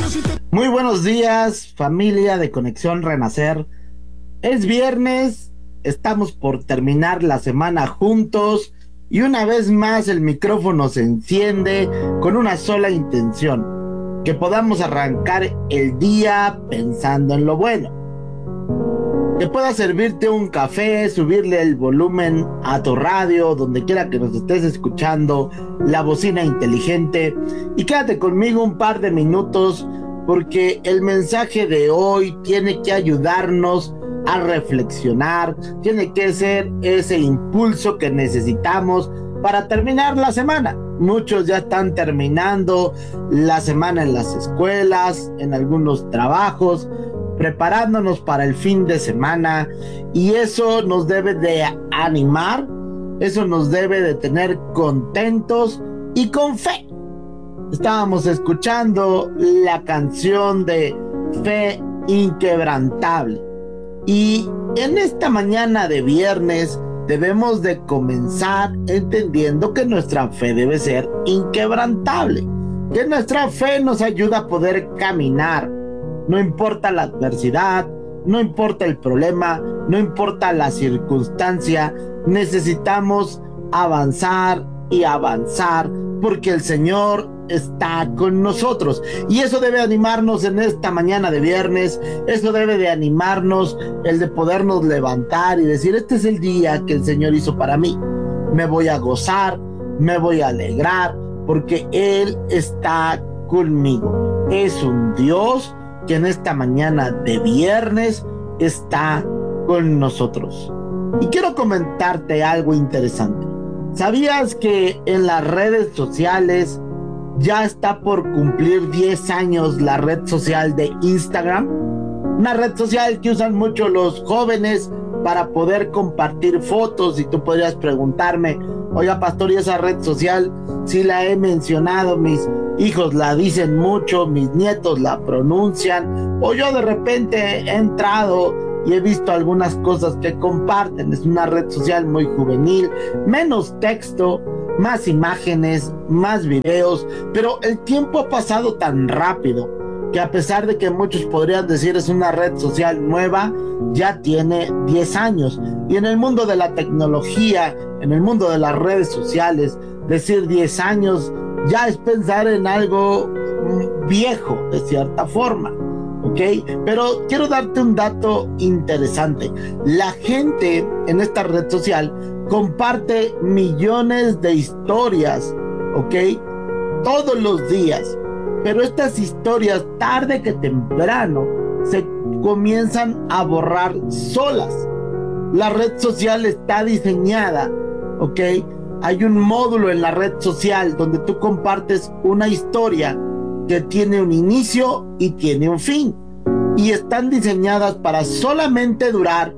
Muy buenos días, familia de Conexión Renacer. Es viernes, estamos por terminar la semana juntos y una vez más el micrófono se enciende con una sola intención: que podamos arrancar el día pensando en lo bueno. Que puedas servirte un café, subirle el volumen a tu radio, donde quiera que nos estés escuchando, la bocina inteligente, y quédate conmigo un par de minutos, porque el mensaje de hoy tiene que ayudarnos a reflexionar, tiene que ser ese impulso que necesitamos para terminar la semana. Muchos ya están terminando la semana en las escuelas, en algunos trabajos, preparándonos para el fin de semana, y eso nos debe de animar, eso nos debe de tener contentos y con fe. Estábamos escuchando la canción de Fe Inquebrantable, y en esta mañana de viernes debemos de comenzar entendiendo que nuestra fe debe ser inquebrantable, que nuestra fe nos ayuda a poder caminar. No importa la adversidad, no importa el problema, no importa la circunstancia, necesitamos avanzar y avanzar, porque el Señor está con nosotros. Y eso debe animarnos en esta mañana de viernes, eso debe de animarnos el de podernos levantar y decir: este es el día que el Señor hizo para mí. Me voy a gozar, me voy a alegrar, porque Él está conmigo. Es un Dios que en esta mañana de viernes está con nosotros. Y quiero comentarte algo interesante. ¿Sabías que en las redes sociales ya está por cumplir 10 años la red social de Instagram? Una red social que usan mucho los jóvenes para poder compartir fotos. Y tú podrías preguntarme: oiga, pastor, ¿y esa red social? Sí la he mencionado, mis hijos la dicen mucho, mis nietos la pronuncian, o yo de repente he entrado y he visto algunas cosas que comparten. Es una red social muy juvenil, menos texto, más imágenes, más videos, pero el tiempo ha pasado tan rápido que, a pesar de que muchos podrían decir es una red social nueva, ya tiene 10 años. Y en el mundo de la tecnología, en el mundo de las redes sociales, decir 10 años ya es pensar en algo viejo de cierta forma, ¿ok? Pero quiero darte un dato interesante. La gente en esta red social comparte millones de historias, ¿ok? Todos los días. Pero estas historias, tarde que temprano, se comienzan a borrar solas. La red social está diseñada, ¿ok? Hay un módulo en la red social donde tú compartes una historia que tiene un inicio y tiene un fin. Y están diseñadas para solamente durar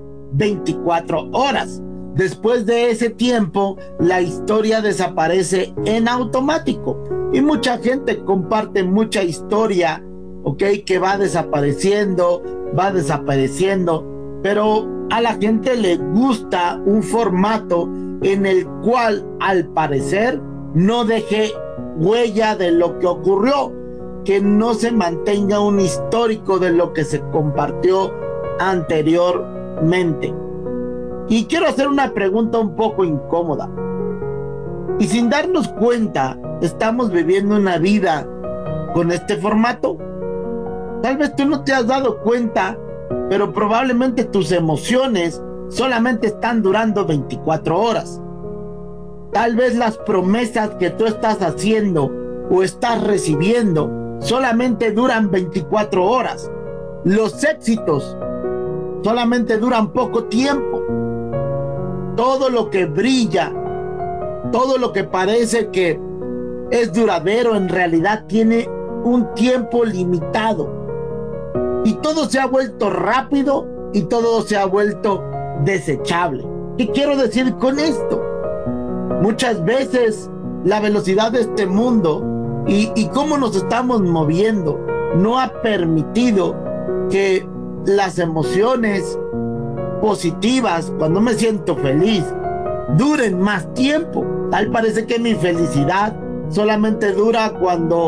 24 horas. Después de ese tiempo, la historia desaparece en automático. Y mucha gente comparte mucha historia, ¿ok? Que va desapareciendo, pero a la gente le gusta un formato en el cual, al parecer, no deje huella de lo que ocurrió, que no se mantenga un histórico de lo que se compartió anteriormente. Y quiero hacer una pregunta un poco incómoda. Y sin darnos cuenta, ¿estamos viviendo una vida con este formato? Tal vez tú no te has dado cuenta, pero probablemente tus emociones solamente están durando 24 horas. Tal vez las promesas que tú estás haciendo o estás recibiendo solamente duran 24 horas. Los éxitos solamente duran poco tiempo. Todo lo que brilla, todo lo que parece que es duradero, en realidad tiene un tiempo limitado. Y todo se ha vuelto rápido y todo se ha vuelto desechable. ¿Qué quiero decir con esto? Muchas veces la velocidad de este mundo y cómo nos estamos moviendo no ha permitido que las emociones positivas, cuando me siento feliz, duren más tiempo. Tal parece que mi felicidad solamente dura cuando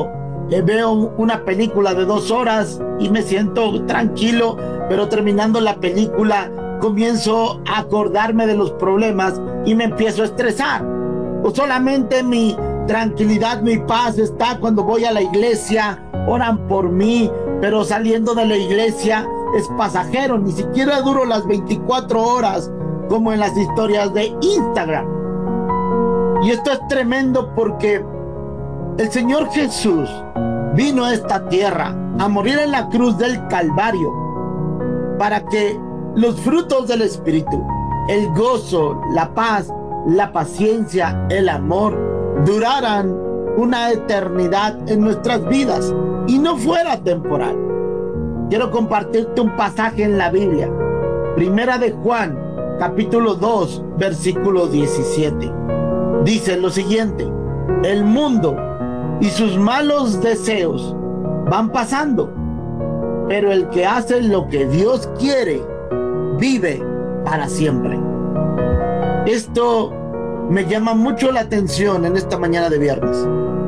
veo una película de 2 horas y me siento tranquilo, pero terminando la película comienzo a acordarme de los problemas y me empiezo a estresar. O solamente mi tranquilidad, mi paz está cuando voy a la iglesia, oran por mí, pero saliendo de la iglesia es pasajero, ni siquiera duro las 24 horas como en las historias de Instagram. Y esto es tremendo porque el Señor Jesús vino a esta tierra a morir en la cruz del Calvario para que los frutos del Espíritu, el gozo, la paz, la paciencia, el amor, duraran una eternidad en nuestras vidas y no fuera temporal. Quiero compartirte un pasaje en la Biblia, Primera de Juan, capítulo 2, versículo 17. Dice lo siguiente: el mundo y sus malos deseos van pasando, pero el que hace lo que Dios quiere vive para siempre. Esto me llama mucho la atención en esta mañana de viernes.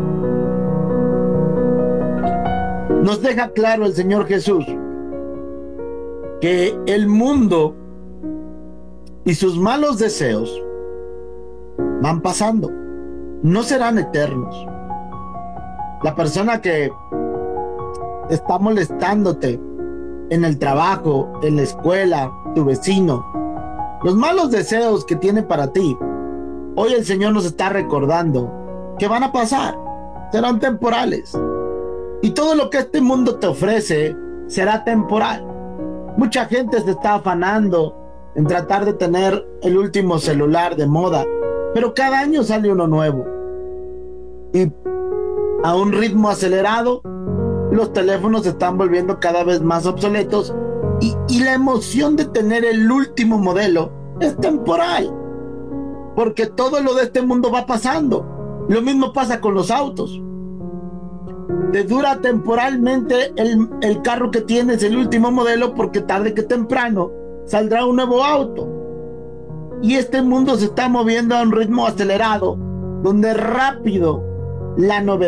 Nos deja claro el Señor Jesús que el mundo y sus malos deseos van pasando, no serán eternos. La persona que está molestándote en el trabajo, en la escuela, tu vecino, los malos deseos que tiene para ti, hoy el Señor nos está recordando que van a pasar, serán temporales. Y todo lo que este mundo te ofrece será temporal. Mucha gente se está afanando en tratar de tener el último celular de moda, pero cada año sale uno nuevo. Y a un ritmo acelerado, los teléfonos se están volviendo cada vez más obsoletos y la emoción de tener el último modelo es temporal, porque todo lo de este mundo va pasando. Lo mismo pasa con los autos. Te dura temporalmente el carro que tienes, el último modelo, porque tarde que temprano saldrá un nuevo auto. Y este mundo se está moviendo a un ritmo acelerado, donde rápido la novedad